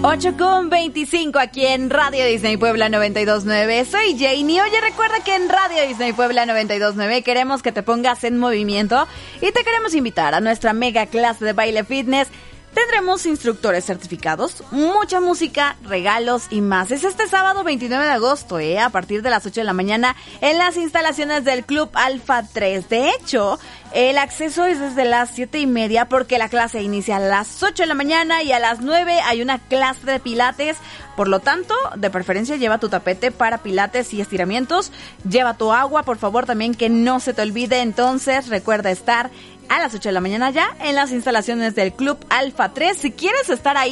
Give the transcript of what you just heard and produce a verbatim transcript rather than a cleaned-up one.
ocho con veinticinco aquí en Radio Disney Puebla noventa y dos punto nueve. Soy Janie. Oye, recuerda que en Radio Disney Puebla noventa y dos punto nueve queremos que te pongas en movimiento y te queremos invitar a nuestra mega clase de baile fitness. Tendremos instructores certificados, mucha música, regalos y más. Es este sábado veintinueve de agosto, ¿eh? A partir de las ocho de la mañana en las instalaciones del Club Alfa tres. De hecho, el acceso es desde las siete y media porque la clase inicia a las ocho de la mañana y a las nueve hay una clase de pilates. Por lo tanto, de preferencia lleva tu tapete para pilates y estiramientos. Lleva tu agua, por favor, también que no se te olvide. Entonces, recuerda estar a las ocho de la mañana ya en las instalaciones del Club Alfa tres. Si quieres estar ahí